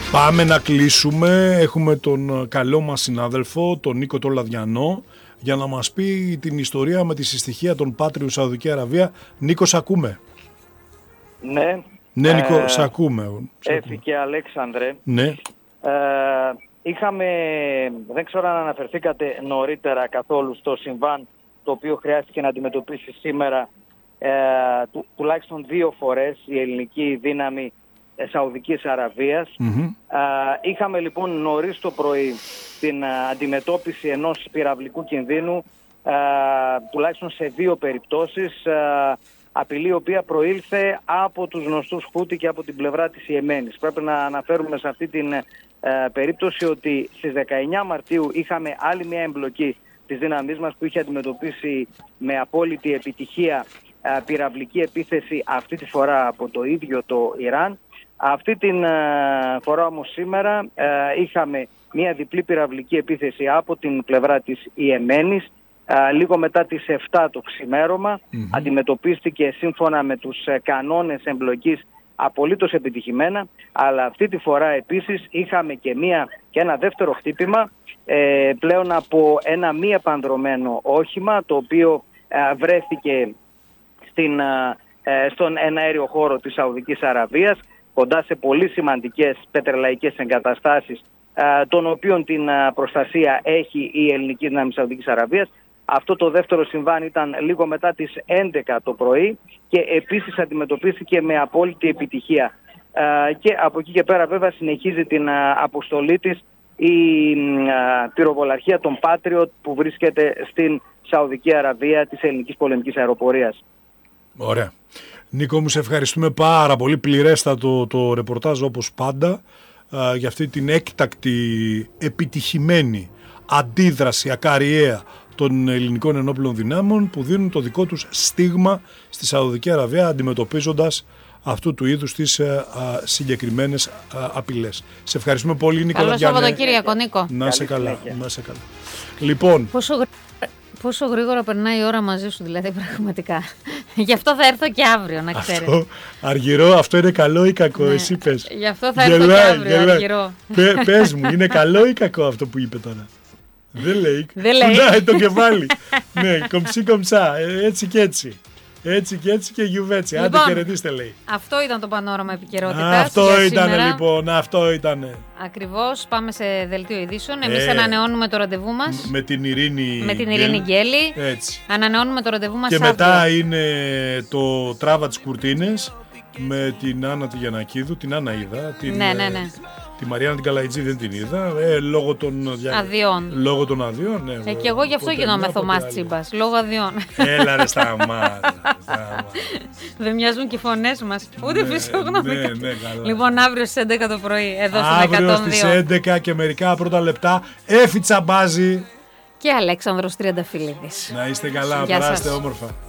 Πάμε να κλείσουμε. Έχουμε τον καλό μας συνάδελφο, τον Νίκο τον Λαδιανό, για να μας πει την ιστορία με τη συστοιχία των Πάτριου Σαουδική Αραβία. Νίκο, σ' ακούμε. Ναι. Ναι, Νίκο, σ' ακούμε. Έφη και Αλέξανδρε. Ναι. Είχαμε, δεν ξέρω αν αναφερθήκατε νωρίτερα καθόλου στο συμβάν το οποίο χρειάστηκε να αντιμετωπίσει σήμερα τουλάχιστον 2 φορές η ελληνική δύναμη Σαουδικής Αραβίας. Είχαμε λοιπόν νωρίς το πρωί την αντιμετώπιση ενός πυραυλικού κινδύνου, τουλάχιστον σε 2 περιπτώσεις, απειλή η οποία προήλθε από τους γνωστούς Χούτι και από την πλευρά της Ιεμένης. Πρέπει να αναφέρουμε σε αυτή την περίπτωση ότι στις 19 Μαρτίου είχαμε άλλη μια εμπλοκή της δύναμής μας που είχε αντιμετωπίσει με απόλυτη επιτυχία πυραυλική επίθεση, αυτή τη φορά από το ίδιο το Ιράν. Αυτή την φορά όμως σήμερα είχαμε μια διπλή πυραυλική επίθεση από την πλευρά της Ιεμένης. Λίγο μετά τις 7 το ξημέρωμα αντιμετωπίστηκε σύμφωνα με τους κανόνες εμπλοκής απολύτως επιτυχημένα, αλλά αυτή τη φορά επίσης είχαμε και ένα δεύτερο χτύπημα πλέον από ένα μη επανδρωμένο όχημα, το οποίο βρέθηκε στον εναέριο χώρο της Σαουδικής Αραβίας, κοντά σε πολύ σημαντικές πετρελαϊκές εγκαταστάσεις, των οποίων την προστασία έχει η ελληνική δύναμη Σαουδικής Αραβίας. Αυτό το δεύτερο συμβάν ήταν λίγο μετά τις 11 το πρωί και επίσης αντιμετωπίστηκε με απόλυτη επιτυχία. Και από εκεί και πέρα βέβαια συνεχίζει την αποστολή της η πυροβολαρχία των Patriot που βρίσκεται στην Σαουδική Αραβία της ελληνικής πολεμικής αεροπορίας. Ωραία. Νίκο μου, σε ευχαριστούμε πάρα πολύ. Πληρέστατο το ρεπορτάζ όπως πάντα, για αυτή την έκτακτη επιτυχημένη αντίδραση ακαριαία των ελληνικών ενόπλων δυνάμων που δίνουν το δικό τους στίγμα στη Σαουδική Αραβία αντιμετωπίζοντας αυτού του είδους τις συγκεκριμένες απειλές. Σε ευχαριστούμε πολύ, Νίκο. Καλό Σαββατοκύριακο, Νίκο. Να είσαι καλά. Λοιπόν, πόσο γρήγορα περνάει η ώρα μαζί σου, δηλαδή, πραγματικά. Γι' αυτό θα έρθω και αύριο, να ξέρετε. Αργυρό, αυτό είναι καλό ή κακό, ναι. Εσύ πες. Γι' αυτό θα έρθω και αύριο, Αργυρό. Πες μου, είναι καλό ή κακό αυτό που είπε τώρα? Δεν λέει. Κουνάει το κεφάλι. Ναι, κομψή κομψά, έτσι και έτσι. Έτσι και έτσι και γιουβέτσι. Λοιπόν, άντε χαιρετίστε, λέει. Αυτό ήταν το πανόραμα επικαιρότητας. Αυτό ήταν λοιπόν, αυτό ήταν. Ακριβώς, πάμε σε δελτίο ειδήσεων. Εμείς ανανεώνουμε το ραντεβού μας. Με την Ειρήνη Γκέλη. Έτσι. Ανανεώνουμε το ραντεβού μας και αύριο. μετά είναι το Τράβα της Κουρτίνες με την Άννα τη Γιαννακίδου. Την Άννα είδα. Ναι. Τη Μαριάννα την Καλαϊτζή δεν την είδα, λόγω των αδειών. Λόγω των αδειών, ναι. Και εγώ γι' αυτό γινόμαι Θωμάς Τσίμπας, λόγω αδειών. Έλα ρε σταμάτα. Δεν μοιάζουν και οι φωνές μας, ούτε φυσιογνωμικά. Ναι, καλά. Λοιπόν, αύριο στις 11 το πρωί, εδώ στην 102. Αύριο στις 11 και μερικά πρώτα λεπτά, Έφη Τσαμπάζη και Αλέξανδρος Τριανταφυλλίδης. Να είστε καλά, περάστε όμορφα.